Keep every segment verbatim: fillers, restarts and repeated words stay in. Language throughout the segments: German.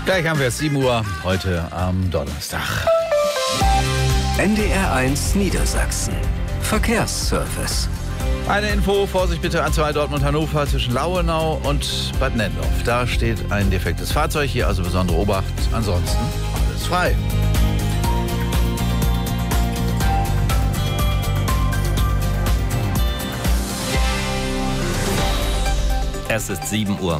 Gleich haben wir es sieben Uhr, heute am Donnerstag. N D R eins Niedersachsen. Verkehrsservice. Eine Info, Vorsicht bitte, A zwei Dortmund-Hannover zwischen Lauenau und Bad Nennendorf. Da steht ein defektes Fahrzeug, hier also besondere Obacht. Ansonsten alles frei. Es ist sieben Uhr.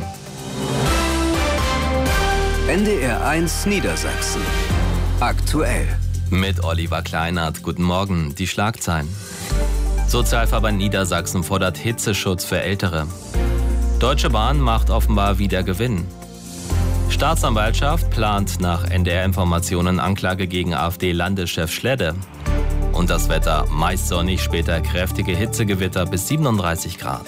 N D R eins Niedersachsen. Aktuell. Mit Oliver Kleinert. Guten Morgen. Die Schlagzeilen. Sozialverband Niedersachsen fordert Hitzeschutz für Ältere. Deutsche Bahn macht offenbar wieder Gewinn. Staatsanwaltschaft plant nach N D R-Informationen Anklage gegen AfD-Landeschef Schledde. Und das Wetter meist sonnig, später kräftige Hitzegewitter bis siebenunddreißig Grad.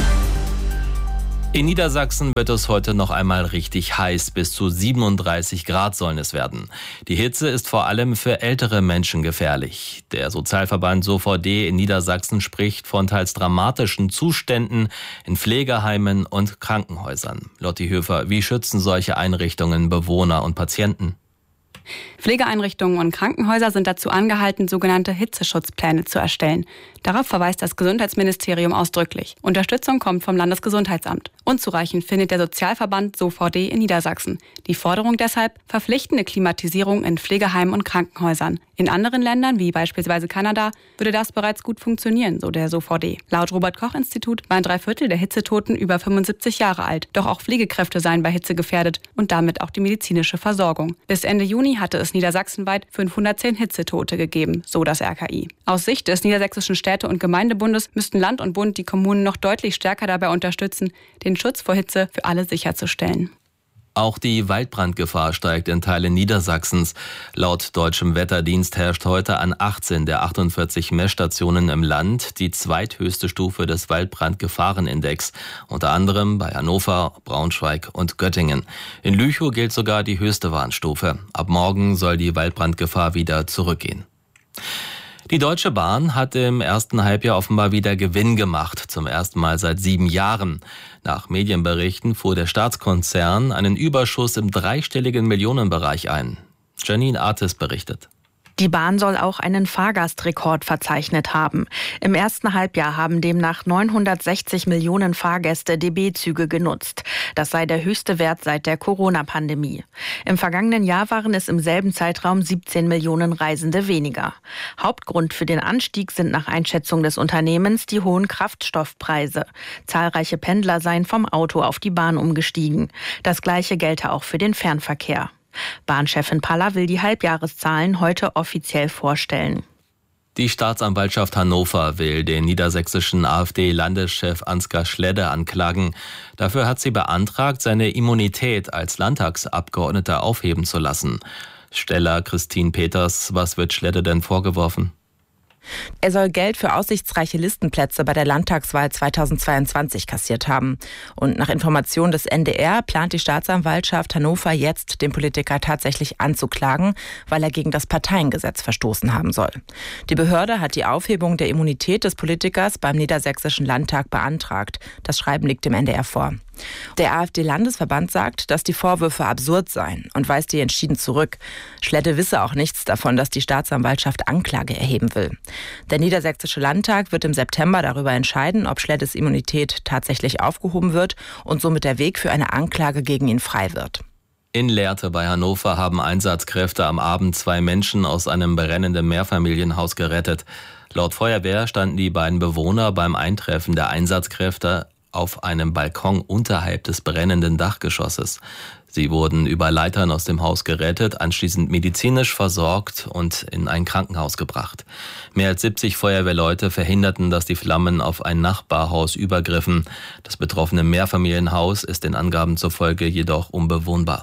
In Niedersachsen wird es heute noch einmal richtig heiß, bis zu siebenunddreißig Grad sollen es werden. Die Hitze ist vor allem für ältere Menschen gefährlich. Der Sozialverband S O V D in Niedersachsen spricht von teils dramatischen Zuständen in Pflegeheimen und Krankenhäusern. Lotti Höfer, wie schützen solche Einrichtungen Bewohner und Patienten? Pflegeeinrichtungen und Krankenhäuser sind dazu angehalten, sogenannte Hitzeschutzpläne zu erstellen. Darauf verweist das Gesundheitsministerium ausdrücklich. Unterstützung kommt vom Landesgesundheitsamt. Unzureichend findet der Sozialverband S O V D in Niedersachsen. Die Forderung deshalb: verpflichtende Klimatisierung in Pflegeheimen und Krankenhäusern. In anderen Ländern, wie beispielsweise Kanada, würde das bereits gut funktionieren, so der S O V D. Laut Robert-Koch-Institut waren drei Viertel der Hitzetoten über fünfundsiebzig Jahre alt. Doch auch Pflegekräfte seien bei Hitze gefährdet und damit auch die medizinische Versorgung. Bis Ende Juni hatte es niedersachsenweit fünfhundertzehn Hitzetote gegeben, so das R K I. Aus Sicht des Niedersächsischen Städte- und Gemeindebundes müssten Land und Bund die Kommunen noch deutlich stärker dabei unterstützen, den Schutz vor Hitze für alle sicherzustellen. Auch die Waldbrandgefahr steigt in Teilen Niedersachsens. Laut deutschem Wetterdienst herrscht heute an achtzehn der achtundvierzig Messstationen im Land die zweithöchste Stufe des Waldbrandgefahrenindex, unter anderem bei Hannover, Braunschweig und Göttingen. In Lüchow gilt sogar die höchste Warnstufe. Ab morgen soll die Waldbrandgefahr wieder zurückgehen. Die Deutsche Bahn hat im ersten Halbjahr offenbar wieder Gewinn gemacht, zum ersten Mal seit sieben Jahren. Nach Medienberichten fuhr der Staatskonzern einen Überschuss im dreistelligen Millionenbereich ein. Janine Artis berichtet. Die Bahn soll auch einen Fahrgastrekord verzeichnet haben. Im ersten Halbjahr haben demnach neunhundertsechzig Millionen Fahrgäste D B-Züge genutzt. Das sei der höchste Wert seit der Corona-Pandemie. Im vergangenen Jahr waren es im selben Zeitraum siebzehn Millionen Reisende weniger. Hauptgrund für den Anstieg sind nach Einschätzung des Unternehmens die hohen Kraftstoffpreise. Zahlreiche Pendler seien vom Auto auf die Bahn umgestiegen. Das Gleiche gelte auch für den Fernverkehr. Bahnchefin Paller will die Halbjahreszahlen heute offiziell vorstellen. Die Staatsanwaltschaft Hannover will den niedersächsischen AfD-Landeschef Ansgar Schledde anklagen. Dafür hat sie beantragt, seine Immunität als Landtagsabgeordneter aufheben zu lassen. Steller Christine Peters, was wird Schledde denn vorgeworfen? Er soll Geld für aussichtsreiche Listenplätze bei der Landtagswahl zweitausendzweiundzwanzig kassiert haben. Und nach Informationen des N D R plant die Staatsanwaltschaft Hannover jetzt, den Politiker tatsächlich anzuklagen, weil er gegen das Parteiengesetz verstoßen haben soll. Die Behörde hat die Aufhebung der Immunität des Politikers beim Niedersächsischen Landtag beantragt. Das Schreiben liegt dem N D R vor. Der AfD-Landesverband sagt, dass die Vorwürfe absurd seien und weist die entschieden zurück. Schledde wisse auch nichts davon, dass die Staatsanwaltschaft Anklage erheben will. Der Niedersächsische Landtag wird im September darüber entscheiden, ob Schleddes Immunität tatsächlich aufgehoben wird und somit der Weg für eine Anklage gegen ihn frei wird. In Lehrte bei Hannover haben Einsatzkräfte am Abend zwei Menschen aus einem brennenden Mehrfamilienhaus gerettet. Laut Feuerwehr standen die beiden Bewohner beim Eintreffen der Einsatzkräfte auf einem Balkon unterhalb des brennenden Dachgeschosses. Sie wurden über Leitern aus dem Haus gerettet, anschließend medizinisch versorgt und in ein Krankenhaus gebracht. Mehr als siebzig Feuerwehrleute verhinderten, dass die Flammen auf ein Nachbarhaus übergriffen. Das betroffene Mehrfamilienhaus ist den Angaben zufolge jedoch unbewohnbar.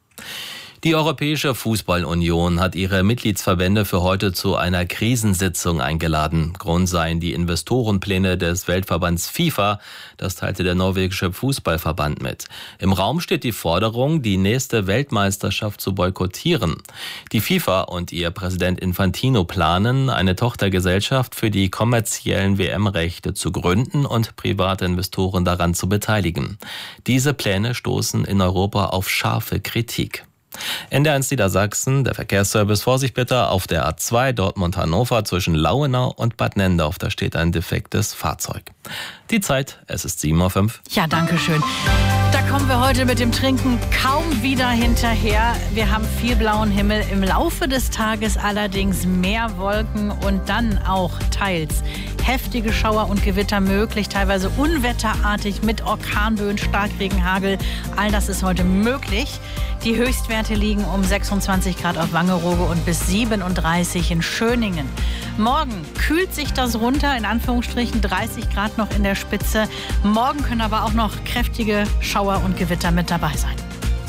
Die Europäische Fußball-Union hat ihre Mitgliedsverbände für heute zu einer Krisensitzung eingeladen. Grund seien die Investorenpläne des Weltverbands FIFA. Das teilte der norwegische Fußballverband mit. Im Raum steht die Forderung, die nächste Weltmeisterschaft zu boykottieren. Die FIFA und ihr Präsident Infantino planen, eine Tochtergesellschaft für die kommerziellen W M-Rechte zu gründen und private Investoren daran zu beteiligen. Diese Pläne stoßen in Europa auf scharfe Kritik. Ende eins Niedersachsen, der Verkehrsservice, Vorsicht bitte auf der A zwei Dortmund-Hannover zwischen Lauenau und Bad Nendorf. Da steht ein defektes Fahrzeug. Die Zeit, es ist sieben Uhr fünf. Ja, danke schön. Da kommen wir heute mit dem Trinken kaum wieder hinterher. Wir haben viel blauen Himmel, im Laufe des Tages allerdings mehr Wolken und dann auch teils heftige Schauer und Gewitter möglich, teilweise unwetterartig mit Orkanböen, Starkregen, Hagel. All das ist heute möglich. Die Höchstwerte liegen um sechsundzwanzig Grad auf Wangerooge und bis siebenunddreißig in Schöningen. Morgen kühlt sich das runter, in Anführungsstrichen dreißig Grad noch in der Spitze. Morgen können aber auch noch kräftige Schauer und Gewitter mit dabei sein.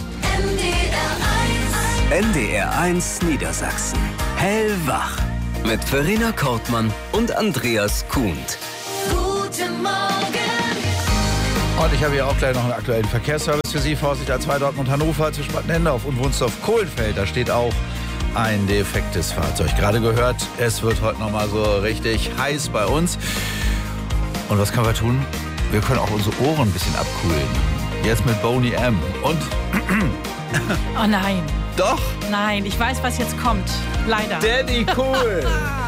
N D R eins Niedersachsen. Hellwach. Mit Verena Kortmann und Andreas Kuhnt. Guten Morgen. Und ich habe hier auch gleich noch einen aktuellen Verkehrsservice für Sie. Vorsicht, A zwei Dortmund-Hannover zwischen Bad Nendorf und Wunsdorf-Kohlenfeld. Da steht auch ein defektes Fahrzeug. Gerade gehört, es wird heute noch mal so richtig heiß bei uns. Und was können wir tun? Wir können auch unsere Ohren ein bisschen abkühlen. Jetzt mit Boney M. Und... Oh nein. Doch. Nein, ich weiß, was jetzt kommt. Leider. Daddy Cool.